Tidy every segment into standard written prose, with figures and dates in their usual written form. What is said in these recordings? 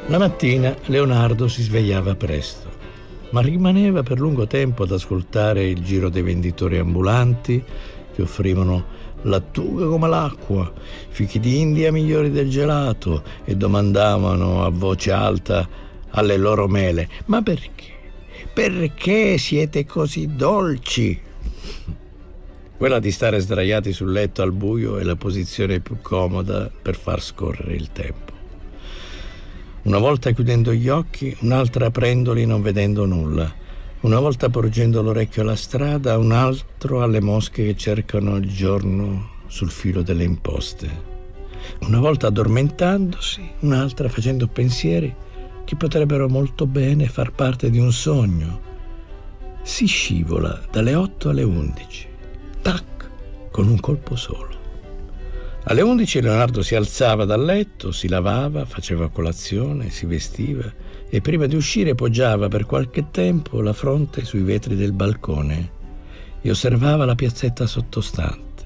La mattina Leonardo si svegliava presto, ma rimaneva per lungo tempo ad ascoltare il giro dei venditori ambulanti che offrivano lattuga come l'acqua, fichi d'India migliori del gelato e domandavano a voce alta alle loro mele: ma perché? Perché siete così dolci? Quella di stare sdraiati sul letto al buio è la posizione più comoda per far scorrere il tempo. Una volta chiudendo gli occhi, un'altra aprendoli non vedendo nulla. Una volta porgendo l'orecchio alla strada, un altro alle mosche che cercano il giorno sul filo delle imposte. Una volta addormentandosi, un'altra facendo pensieri che potrebbero molto bene far parte di un sogno. Si scivola dalle 8 alle 11. Tac, con un colpo solo. Alle 11 Leonardo si alzava dal letto, si lavava, faceva colazione, si vestiva e prima di uscire poggiava per qualche tempo la fronte sui vetri del balcone e osservava la piazzetta sottostante.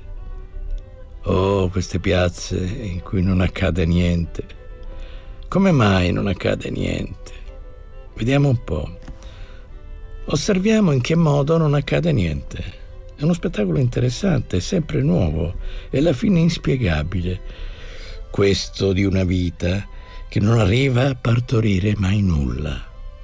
Oh, queste piazze in cui non accade niente. Come mai non accade niente? Vediamo un po'. Osserviamo in che modo non accade niente. È uno spettacolo interessante, sempre nuovo e alla fine inspiegabile. Questo di una vita che non arriva a partorire mai nulla.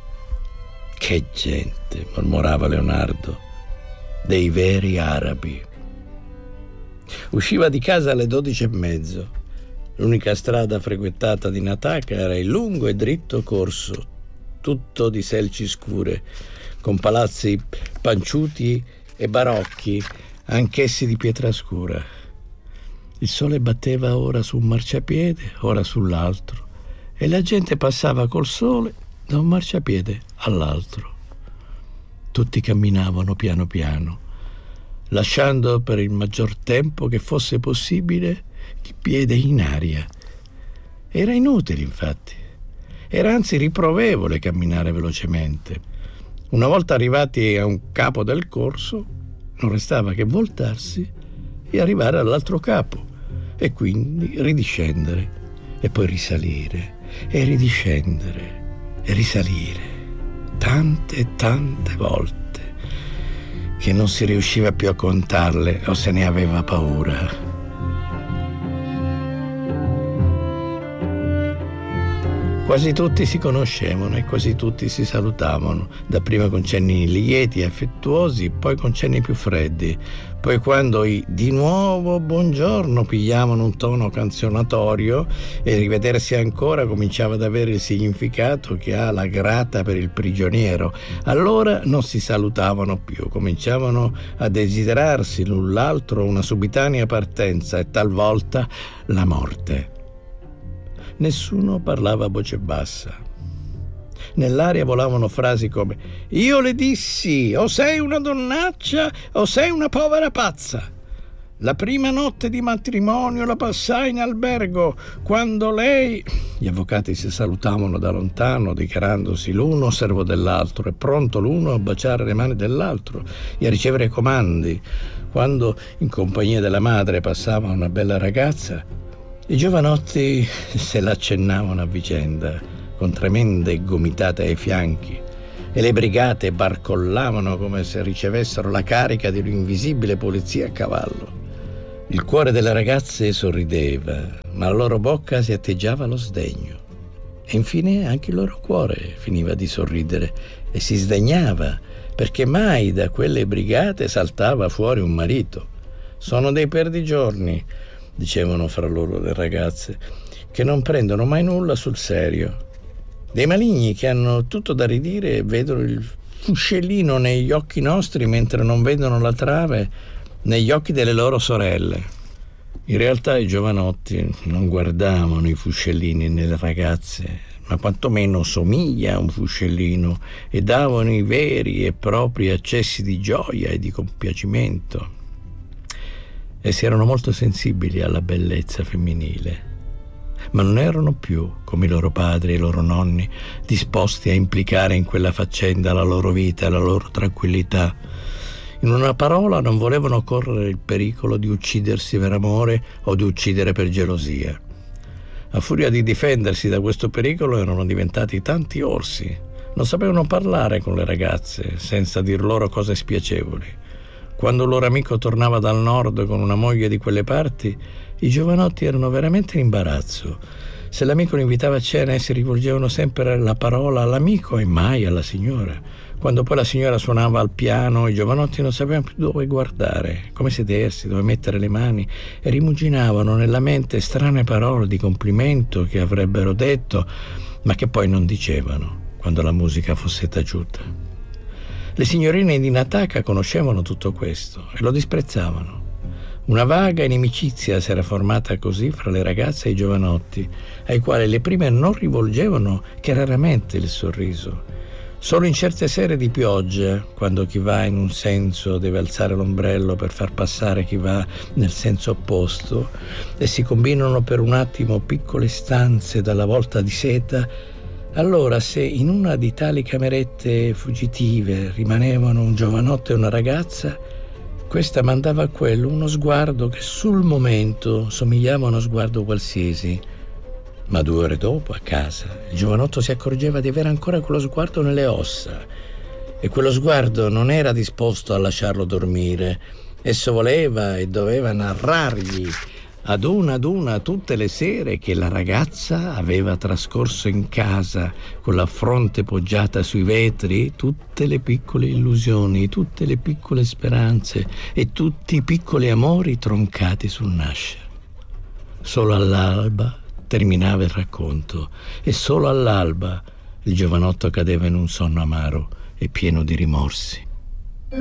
Che gente, mormorava Leonardo, dei veri arabi. Usciva di casa alle 12:30. L'unica strada frequentata di Nataka era il lungo e dritto corso, tutto di selci scure, con palazzi panciuti e barocchi, anch'essi di pietra scura. Il sole batteva ora su un marciapiede, ora sull'altro, e la gente passava col sole da un marciapiede all'altro. Tutti camminavano piano piano, lasciando per il maggior tempo che fosse possibile il piede in aria. Era inutile, infatti. Era anzi riprovevole camminare velocemente. Una volta arrivati a un capo del corso, non restava che voltarsi e arrivare all'altro capo, e quindi ridiscendere, e poi risalire, e ridiscendere, e risalire, tante e tante volte, che non si riusciva più a contarle o se ne aveva paura. Quasi tutti si conoscevano e quasi tutti si salutavano, dapprima con cenni lieti e affettuosi, poi con cenni più freddi. Poi quando i di nuovo buongiorno pigliavano un tono canzonatorio e rivedersi ancora cominciava ad avere il significato che ha la grata per il prigioniero, allora non si salutavano più, cominciavano a desiderarsi l'un l'altro una subitanea partenza e talvolta la morte. Nessuno parlava a voce bassa. Nell'aria volavano frasi come: «Io le dissi, o sei una donnaccia o sei una povera pazza. La prima notte di matrimonio la passai in albergo, quando lei...» Gli avvocati si salutavano da lontano, dichiarandosi l'uno servo dell'altro e pronto l'uno a baciare le mani dell'altro e a ricevere comandi. Quando, in compagnia della madre, passava una bella ragazza, i giovanotti se l'accennavano a vicenda, con tremende gomitate ai fianchi, e le brigate barcollavano come se ricevessero la carica di un'invisibile polizia a cavallo. Il cuore delle ragazze sorrideva, ma la loro bocca si atteggiava allo sdegno. E infine anche il loro cuore finiva di sorridere e si sdegnava, perché mai da quelle brigate saltava fuori un marito. «Sono dei perdigiorni», dicevano fra loro le ragazze, «che non prendono mai nulla sul serio. Dei maligni che hanno tutto da ridire e vedono il fuscellino negli occhi nostri mentre non vedono la trave negli occhi delle loro sorelle». In realtà i giovanotti non guardavano i fuscellini nelle ragazze, ma quantomeno somiglia a un fuscellino, e davano i veri e propri accessi di gioia e di compiacimento. Essi erano molto sensibili alla bellezza femminile, ma non erano più, come i loro padri e i loro nonni, disposti a implicare in quella faccenda la loro vita e la loro tranquillità. In una parola, non volevano correre il pericolo di uccidersi per amore o di uccidere per gelosia. A furia di difendersi da questo pericolo erano diventati tanti orsi. Non sapevano parlare con le ragazze senza dir loro cose spiacevoli. Quando il loro amico tornava dal nord con una moglie di quelle parti, i giovanotti erano veramente in imbarazzo. Se l'amico li invitava a cena, essi rivolgevano sempre la parola all'amico e mai alla signora. Quando poi la signora suonava al piano, i giovanotti non sapevano più dove guardare, come sedersi, dove mettere le mani, e rimuginavano nella mente strane parole di complimento che avrebbero detto, ma che poi non dicevano quando la musica fosse taciuta. Le signorine di Nataka conoscevano tutto questo e lo disprezzavano. Una vaga inimicizia si era formata così fra le ragazze e i giovanotti, ai quali le prime non rivolgevano che raramente il sorriso. Solo in certe sere di pioggia, quando chi va in un senso deve alzare l'ombrello per far passare chi va nel senso opposto, e si combinano per un attimo piccole stanze dalla volta di seta, allora se in una di tali camerette fuggitive rimanevano un giovanotto e una ragazza, questa mandava a quello uno sguardo che sul momento somigliava a uno sguardo qualsiasi. Ma 2 ore dopo, a casa, il giovanotto si accorgeva di avere ancora quello sguardo nelle ossa. E quello sguardo non era disposto a lasciarlo dormire. Esso voleva e doveva narrargli ad una tutte le sere che la ragazza aveva trascorso in casa, con la fronte poggiata sui vetri, tutte le piccole illusioni, tutte le piccole speranze e tutti i piccoli amori troncati sul nascere. Solo all'alba terminava il racconto e solo all'alba il giovanotto cadeva in un sonno amaro e pieno di rimorsi.